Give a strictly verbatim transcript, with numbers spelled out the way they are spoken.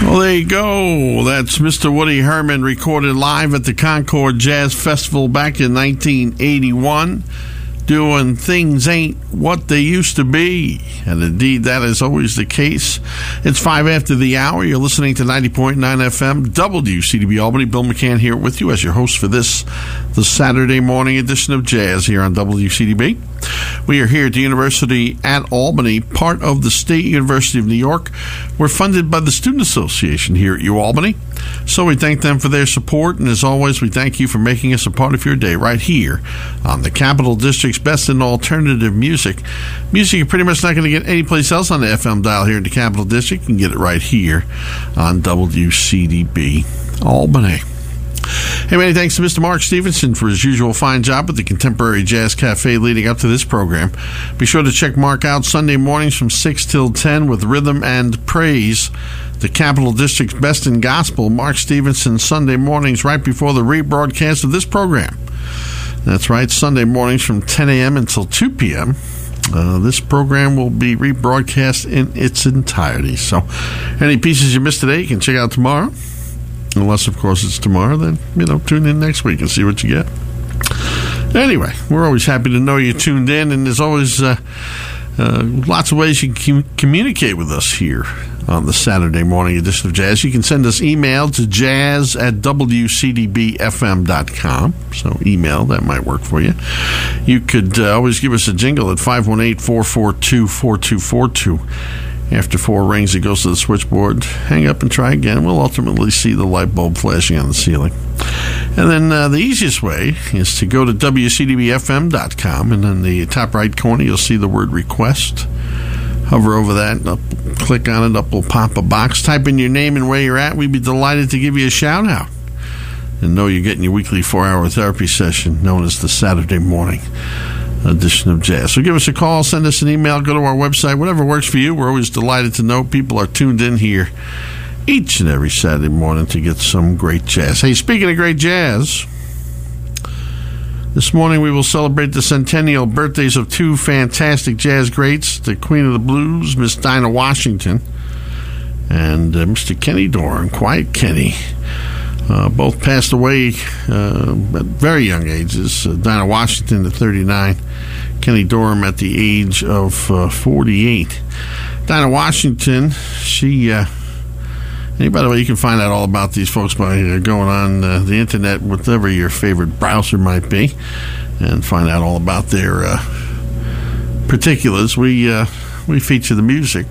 Well, there you go. That's Mister Woody Herman, recorded live at the Concord Jazz Festival back in nineteen eighty-one, doing Things Ain't What They Used to Be. And indeed, that is always the case. It's five after the hour. You're listening to ninety point nine F M, W C D B Albany. Bill McCann here with you as your host for this, the Saturday morning edition of Jazz here on W C D B. We are here at the University at Albany, part of the State University of New York. We're funded by the Student Association here at UAlbany. So we thank them for their support, and as always, we thank you for making us a part of your day right here on the Capital District's best in alternative music. Music you're pretty much not going to get anyplace else on the F M dial here in the Capital District. You can get it right here on W C D B Albany. Hey, many thanks to Mister Mark Stevenson for his usual fine job at the Contemporary Jazz Cafe leading up to this program. Be sure to check Mark out Sunday mornings from six till ten with Rhythm and Praise, the Capital District's best in gospel. Mark Stevenson Sunday mornings right before the rebroadcast of this program. That's right, Sunday mornings from ten a.m. until two p.m. Uh, this program will be rebroadcast in its entirety. So any pieces you missed today, you can check out tomorrow. Unless, of course, it's tomorrow, then, you know, tune in next week and see what you get. Anyway, we're always happy to know you tuned in, and there's always uh, uh, lots of ways you can communicate with us here on the Saturday morning edition of Jazz. You can send us email to jazz at w c d b f m dot com. So email, that might work for you. You could uh, always give us a jingle at five one eight, four four two, four two four two. After four rings, it goes to the switchboard. Hang up and try again. We'll ultimately see the light bulb flashing on the ceiling. And then uh, the easiest way is to go to w c d b f m dot com, and in the top right corner, you'll see the word request. Hover over that, up, click on it, up will pop a box. Type in your name and where you're at. We'd be delighted to give you a shout-out. And know you're getting your weekly four-hour therapy session known as the Saturday morning edition of Jazz. So give us a call, send us an email, go to our website, whatever works for you. We're always delighted to know people are tuned in here each and every Saturday morning to get some great jazz. Hey, speaking of great jazz, this morning we will celebrate the centennial birthdays of two fantastic jazz greats, the Queen of the Blues, Miss Dinah Washington, and uh, Mister Kenny Dorham, Quiet Kenny. Uh, both passed away uh, at very young ages. Uh, Dinah Washington at thirty-nine, Kenny Dorham at the age of uh, forty-eight. Dinah Washington, she, uh, and by the way, you can find out all about these folks by uh, going on uh, the internet, whatever your favorite browser might be, and find out all about their uh, particulars. We uh, we feature the music